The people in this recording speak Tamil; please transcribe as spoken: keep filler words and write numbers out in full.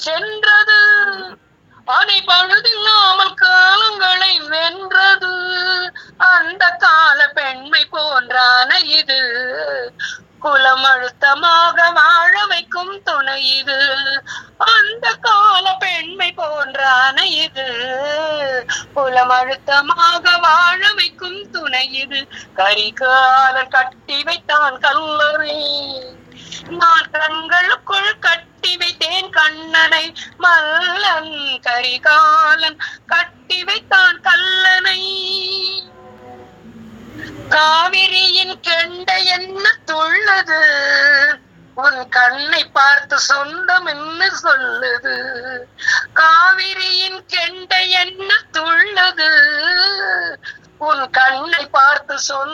சென்றது, அதை பழுதில்லாமல் காலங்களை வென்றது. அந்த கால பெண்மை போன்றான இது, குலம் அழுத்தமாக வாழ வைக்கும் துணை இது. அந்த கால பெண்மை போன்றான இது, குலம் அழுத்தமாக வாழ வைக்கும் துணை இது. கரிகாலன் கட்டி வைத்தான் கல்லறை, நான் கண்களுக்குள் கட்டி வைத்தேன் கண்ணனை. மல்லன் கரிகாலன் கட்டி வைத்தான் கல்லனை. காவிரியின் கெண்டை என்ன துள்ளது, உன் கண்ணை பார்த்து சொந்தம் என்ன சொல்லுது. காவிரியின் கெண்டை என்ன துள்ளது, உன் கண்ணை பார்த்து சொந்த